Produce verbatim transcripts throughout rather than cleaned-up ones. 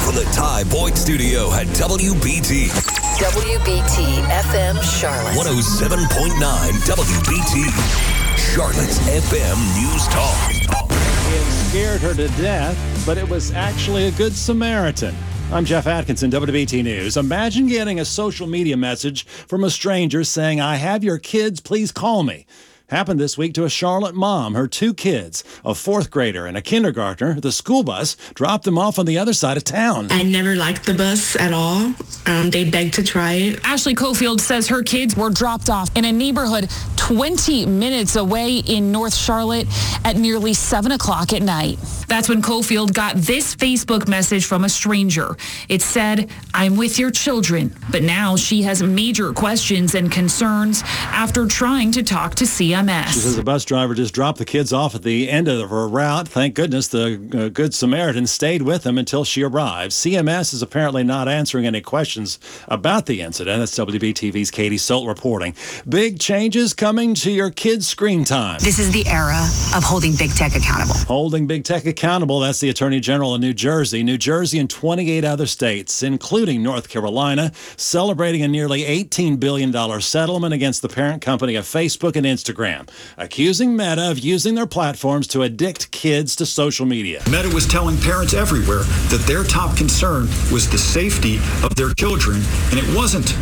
from the Ty Boyd Studio at W B T. W B T F M Charlotte. one oh seven point nine W B T. Charlotte's F M News Talk. It scared her to death, but it was actually a good Samaritan. I'm Jeff Atkinson, W B T News. Imagine getting a social media message from a stranger saying, "I have your kids, please call me." Happened this week to a Charlotte mom. Her two kids, a fourth grader and a kindergartner, the school bus dropped them off on the other side of town. I never liked the bus at all. Um, they begged to try it. Ashley Cofield says her kids were dropped off in a neighborhood twenty minutes away in North Charlotte at nearly seven o'clock at night. That's when Cofield got this Facebook message from a stranger. It said, "I'm with your children," but now she has major questions and concerns after trying to talk to C M S. She says the bus driver just dropped the kids off at the end of her route. Thank goodness the uh, Good Samaritan stayed with them until she arrived. C M S is apparently not answering any questions about the incident. That's W B T V's Katie Solt reporting. Big changes coming to your kids' screen time. This is the era of holding big tech accountable. Holding big tech accountable, that's the Attorney General of New Jersey. New Jersey and twenty-eight other states, including North Carolina, celebrating a nearly eighteen billion dollars settlement against the parent company of Facebook and Instagram, accusing Meta of using their platforms to addict kids to social media. Meta was telling parents everywhere that their top concern was the safety of their children, and it wasn't.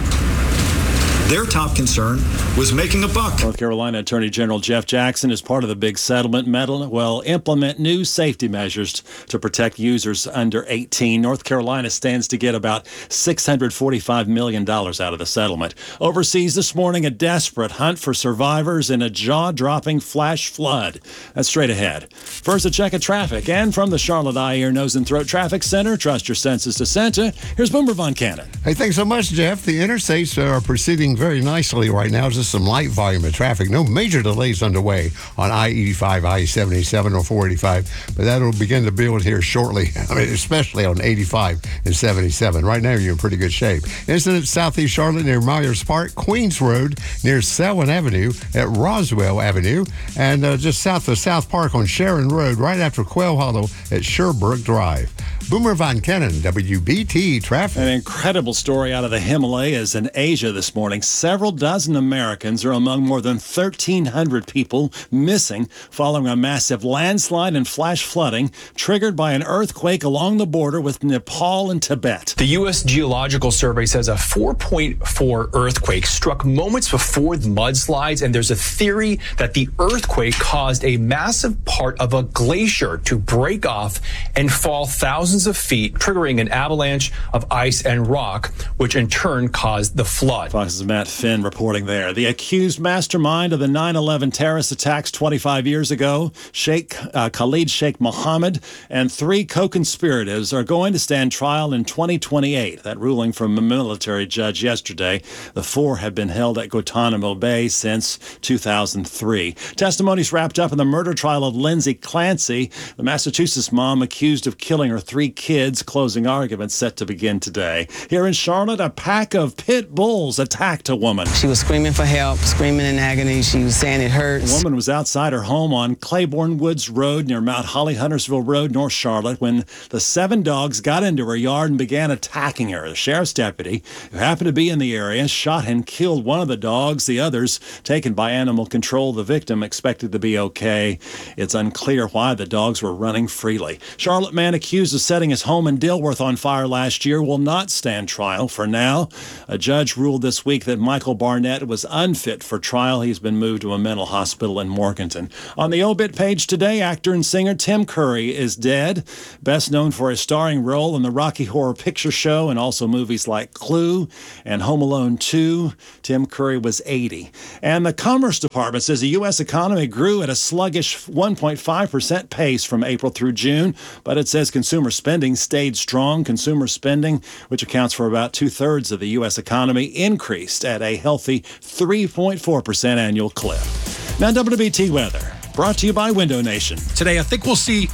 Their top concern was making a buck. North Carolina Attorney General Jeff Jackson is part of the big settlement. Meta will implement new safety measures to protect users under eighteen. North Carolina stands to get about six hundred forty-five million dollars out of the settlement. Overseas this morning, a desperate hunt for survivors in a jaw-dropping flash flood. That's straight ahead. First, a check of traffic. And from the Charlotte Eye, Ear, Nose, and Throat Traffic Center, trust your senses to Santa. Here's Boomer Von Cannon. Hey, thanks so much, Jeff. The interstates are proceeding very nicely right now. Just some light volume of traffic. No major delays underway on I eighty-five, I seventy-seven, or four eighty-five, but that'll begin to build here shortly. I mean, especially on eighty-five and seventy-seven. Right now, you're in pretty good shape. Incident Southeast Charlotte near Myers Park, Queens Road near Selwyn Avenue at Roswell Avenue, and uh, just south of South Park on Sharon Road, right after Quail Hollow at Sherbrooke Drive. Boomer Von Cannon, W B T Traffic. An incredible story out of the Himalayas in Asia this morning. Several dozen Americans are among more than thirteen hundred people missing following a massive landslide and flash flooding triggered by an earthquake along the border with Nepal and Tibet. The U S Geological Survey says a four point four earthquake struck moments before the mudslides, and there's a theory that the earthquake caused a massive part of a glacier to break off and fall thousands of feet, triggering an avalanche of ice and rock, which in turn caused the flood. Fox's Matt Finn reporting there. The accused mastermind of the nine eleven terrorist attacks twenty-five years ago, Sheikh uh, Khalid Sheikh Mohammed, and three co-conspirators are going to stand trial in twenty twenty-eight. That ruling from a military judge yesterday. The four have been held at Guantanamo Bay since two thousand three. Testimonies wrapped up in the murder trial of Lindsay Clancy, the Massachusetts mom accused of killing her three kids. Closing arguments set to begin today. Here in Charlotte, a pack of pit bulls attacked a woman. She was screaming for help, screaming in agony. She was saying it hurts. The woman was outside her home on Claiborne Woods Road near Mount Holly, Huntersville Road, North Charlotte, when the seven dogs got into her yard and began attacking her. The sheriff's deputy, who happened to be in the area, shot and killed one of the dogs. The others, taken by animal control. The victim expected to be okay. It's unclear why the dogs were running freely. Charlotte man accused of setting his home in Dilworth on fire last year will not stand trial for now. A judge ruled this week that Michael Barnett was unfit for trial. He's been moved to a mental hospital in Morganton. On the obit page today, actor and singer Tim Curry is dead, best known for his starring role in the Rocky Horror Picture Show and also movies like Clue and Home Alone two. Tim Curry was eighty. And the Commerce Department says the U S economy grew at a sluggish one point five percent pace from April through June, but it says consumer spending stayed strong. Consumer spending, which accounts for about two-thirds of the U S economy, increased at a healthy three point four percent annual clip. Now, W B T weather, brought to you by Window Nation. Today, I think we'll see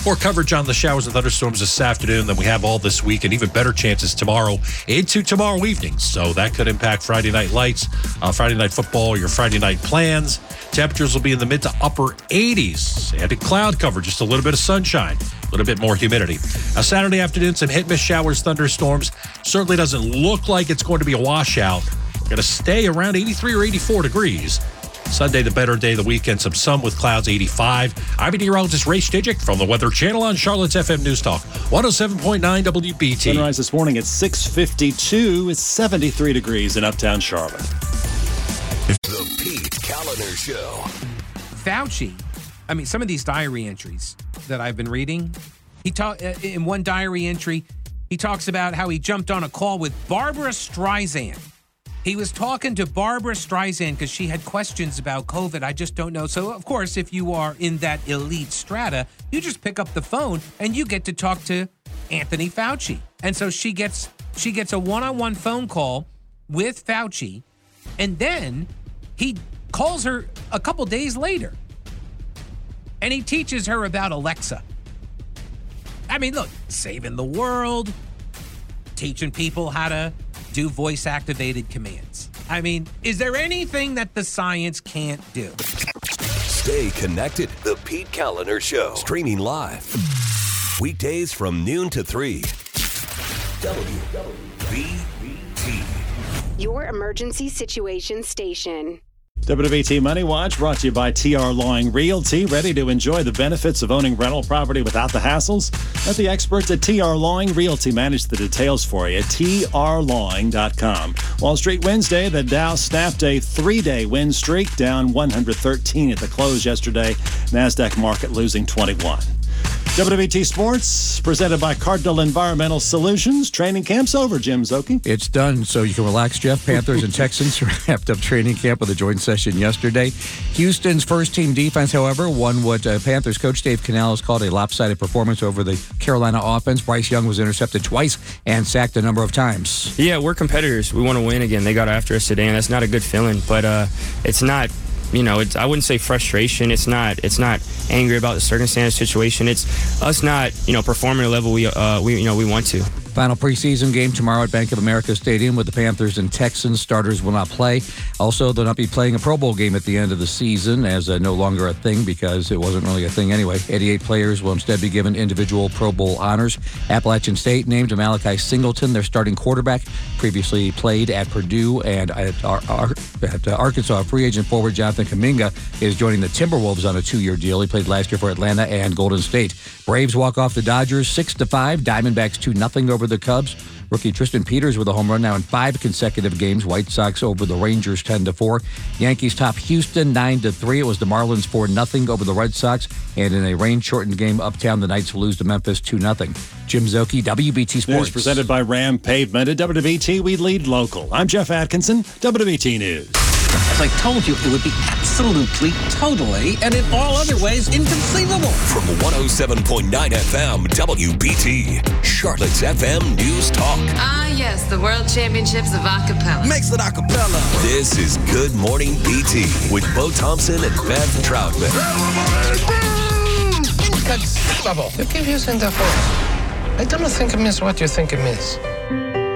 More coverage on the showers and thunderstorms this afternoon than we have all this week, and even better chances tomorrow into tomorrow evening. So that could impact Friday night lights, uh, Friday night football, your Friday night plans. Temperatures will be in the mid to upper eighties. And cloud cover, just a little bit of sunshine, a little bit more humidity. A Saturday afternoon, some hit-miss showers, thunderstorms. Certainly doesn't look like it's going to be a washout. We're going to stay around eighty-three or eighty-four degrees. Sunday, the better day of the weekend. Some sun with clouds, eighty-five. I'm meteorologist Ray Stijic from the Weather Channel on Charlotte's F M News Talk, one oh seven point nine W B T. Sunrise this morning at six fifty-two. It's seventy-three degrees in uptown Charlotte. The Pete Kaliner Show. Fauci, I mean, some of these diary entries that I've been reading, he ta- in one diary entry, he talks about how he jumped on a call with Barbara Streisand. He was talking to Barbara Streisand because she had questions about COVID. I just don't know. So, of course, if you are in that elite strata, you just pick up the phone and you get to talk to Anthony Fauci. And so she gets she gets a one-on-one phone call with Fauci, and then he calls her a couple days later, and he teaches her about Alexa. I mean, look, saving the world, teaching people how to do voice-activated commands. I mean, is there anything that the science can't do? Stay connected. The Pete Kaliner Show. Streaming live. Weekdays from noon to three. W W B T. Your emergency situation station. W W T Money Watch brought to you by T R Lawing Realty. Ready to enjoy the benefits of owning rental property without the hassles? Let the experts at T R Lawing Realty manage the details for you at T R lawing dot com. Wall Street Wednesday, the Dow snapped a three-day win streak, down one hundred thirteen at the close yesterday. NASDAQ market losing twenty-one. W W T Sports, presented by Cardinal Environmental Solutions. Training camp's over, Jim Zoki. It's done, so you can relax, Jeff. Panthers and Texans wrapped up training camp with a joint session yesterday. Houston's first-team defense, however, won what uh, Panthers coach Dave Canales called a lopsided performance over the Carolina offense. Bryce Young was intercepted twice and sacked a number of times. Yeah, we're competitors. We want to win again. They got after us today, and that's not a good feeling, but uh, it's not... You know, it's, I wouldn't say frustration. It's not. It's not angry about the circumstance, situation. It's us not, you know, performing at a level we, uh, we, you know, we want to. Final preseason game tomorrow at Bank of America Stadium with the Panthers and Texans. Starters will not play. Also, they'll not be playing a Pro Bowl game at the end of the season, as uh, no longer a thing because it wasn't really a thing anyway. eighty-eight players will instead be given individual Pro Bowl honors. Appalachian State named Malachi Singleton their starting quarterback. Previously played at Purdue and at, Ar- Ar- at uh, Arkansas. Free agent forward Jonathan Kuminga is joining the Timberwolves on a two-year deal. He played last year for Atlanta and Golden State. Braves walk off the Dodgers six to five. Diamondbacks two nothing over the Cubs. Rookie Tristan Peters with a home run now in five consecutive games. White Sox over the Rangers ten to four. Yankees top Houston nine to three. It was the Marlins four nothing over the Red Sox. And in a rain-shortened game uptown, the Knights will lose to Memphis two nothing. Jim Zoki, W B T Sports. News presented by Ram Pavement. At W W T, we lead local. I'm Jeff Atkinson, W W T News. As I told you, it would be absolutely, totally, and in all other ways, inconceivable. From one oh seven point nine F M, W B T, Charlotte's F M News Talk. Ah, yes, the World Championships of Acapella. Makes it acapella. This is Good Morning B T with Bo Thompson and Bev Troutman. Inconceivable. You keep using the force. I don't think it means what you think it means.